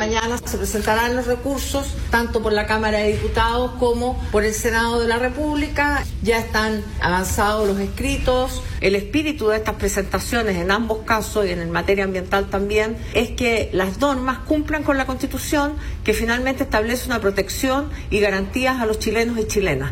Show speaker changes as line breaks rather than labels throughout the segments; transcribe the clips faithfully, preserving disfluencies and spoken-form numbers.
mañana se presentarán los recursos, tanto por la Cámara de Diputados como por el Senado de la República. Ya están avanzados los escritos. El espíritu de estas presentaciones, en ambos casos y en materia ambiental también, es que las normas cumplan con la Constitución, que finalmente establece una protección y garantías a los chilenos y chilenas.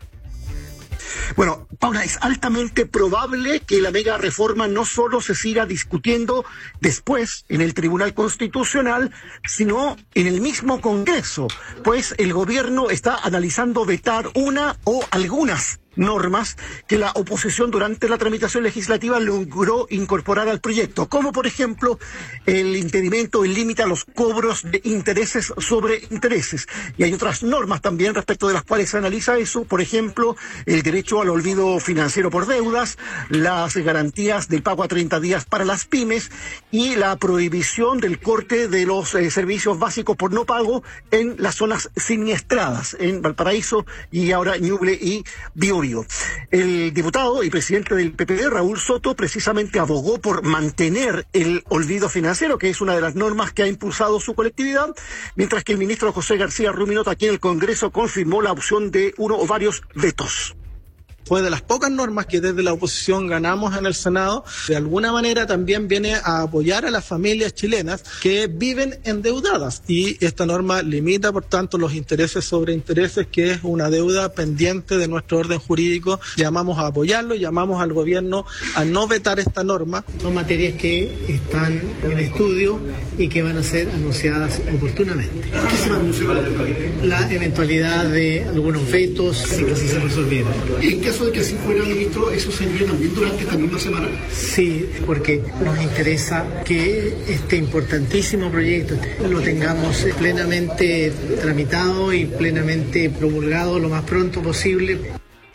Bueno, Paula, es altamente probable que la mega reforma no solo se siga discutiendo después en el Tribunal Constitucional, sino en el mismo Congreso, pues el gobierno está analizando vetar una o algunas normas que la oposición durante la tramitación legislativa logró incorporar al proyecto, como por ejemplo el impedimento, el límite a los cobros de intereses sobre intereses. Y hay otras normas también respecto de las cuales se analiza eso, por ejemplo, el derecho al olvido financiero por deudas, las garantías del pago a treinta días para las pymes y la prohibición del corte de los eh, servicios básicos por no pago en las zonas siniestradas, en Valparaíso y ahora Ñuble y Biobío. El diputado y presidente del P P D, Raúl Soto, precisamente abogó por mantener el olvido financiero, que es una de las normas que ha impulsado su colectividad, mientras que el ministro José García Ruminot aquí en el Congreso confirmó la opción de uno o varios vetos.
Fue de las pocas normas que desde la oposición ganamos en el Senado. De alguna manera también viene a apoyar a las familias chilenas que viven endeudadas. Y esta norma limita, por tanto, los intereses sobre intereses, que es una deuda pendiente de nuestro orden jurídico. Llamamos a apoyarlo, llamamos al gobierno a no vetar esta norma.
Son materias que están en estudio y que van a ser anunciadas oportunamente.
¿Qué se va a anunciar?
La eventualidad de algunos vetos, si que así se resolviera.
En caso de que así fuera, ministro, ¿eso sería también durante esta misma semana?
Sí, porque nos interesa que este importantísimo proyecto lo tengamos plenamente tramitado y plenamente promulgado lo más pronto posible.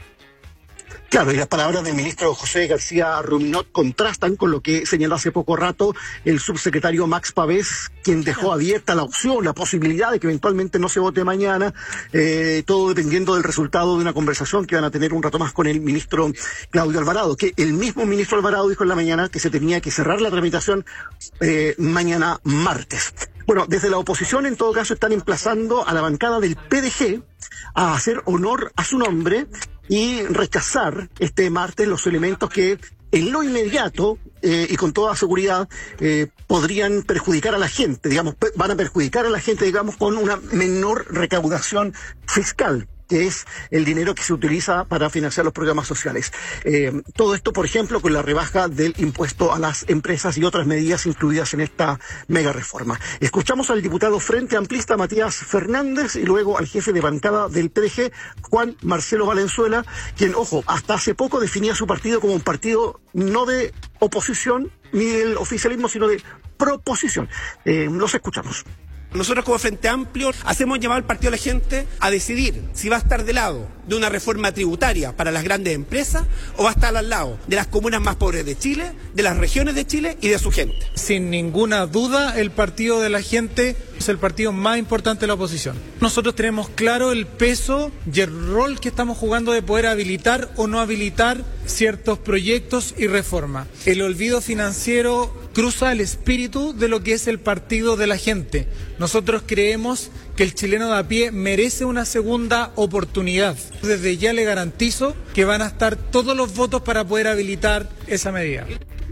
Claro, y las palabras del ministro José García Ruminot contrastan con lo que señaló hace poco rato el subsecretario Max Pavés, quien dejó abierta la opción, la posibilidad de que eventualmente no se vote mañana, eh, todo dependiendo del resultado de una conversación que van a tener un rato más con el ministro Claudio Alvarado, que el mismo ministro Alvarado dijo en la mañana que se tenía que cerrar la tramitación eh, mañana martes. Bueno, desde la oposición en todo caso están emplazando a la bancada del P D G a hacer honor a su nombre y rechazar este martes los elementos que en lo inmediato eh, y con toda seguridad eh, podrían perjudicar a la gente, digamos, van a perjudicar a la gente, digamos, con una menor recaudación fiscal, que es el dinero que se utiliza para financiar los programas sociales. Eh, todo esto, por ejemplo, con la rebaja del impuesto a las empresas y otras medidas incluidas en esta mega reforma. Escuchamos al diputado Frente Amplista Matías Fernández y luego al jefe de bancada del P D G, Juan Marcelo Valenzuela, quien, ojo, hasta hace poco definía su partido como un partido no de oposición ni del oficialismo, sino de proposición. Eh, los escuchamos.
Nosotros como Frente Amplio hacemos llamar al partido de la gente a decidir si va a estar del lado de una reforma tributaria para las grandes empresas o va a estar al lado de las comunas más pobres de Chile, de las regiones de Chile y de su gente.
Sin ninguna duda, el partido de la gente es el partido más importante de la oposición. Nosotros tenemos claro el peso y el rol que estamos jugando de poder habilitar o no habilitar ciertos proyectos y reformas. El olvido financiero cruza el espíritu de lo que es el partido de la gente. Nosotros creemos que el chileno de a pie merece una segunda oportunidad. Desde ya le garantizo que van a estar todos los votos para poder habilitar esa medida.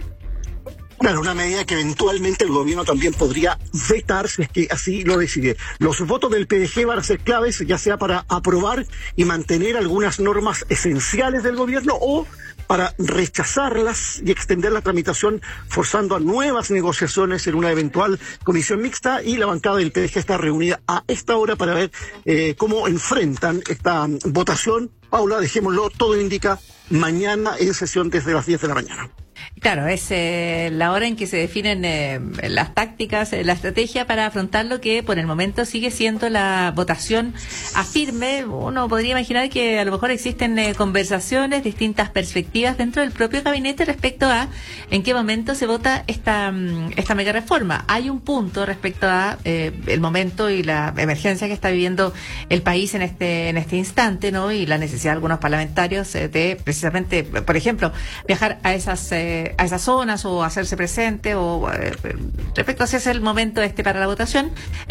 Claro, una medida que eventualmente el gobierno también podría vetar si es que así lo decide. Los votos del P D G van a ser claves, ya sea para aprobar y mantener algunas normas esenciales del gobierno o para rechazarlas y extender la tramitación forzando a nuevas negociaciones en una eventual comisión mixta, y la bancada del P D G está reunida a esta hora para ver eh, cómo enfrentan esta votación. Paula, dejémoslo, todo indica mañana en sesión desde las diez de la mañana.
Claro, es eh, la hora en que se definen eh, las tácticas, eh, la estrategia para afrontar lo que por el momento sigue siendo la votación a firme. Uno podría imaginar que a lo mejor existen eh, conversaciones, distintas perspectivas dentro del propio gabinete respecto a en qué momento se vota esta esta mega reforma. Hay un punto respecto a eh, el momento y la emergencia que está viviendo el país en este en este instante, ¿no? Y la necesidad de algunos parlamentarios eh, de precisamente, por ejemplo, viajar a esas eh, a esas zonas o hacerse presente o eh, respecto a si es el momento este para la votación.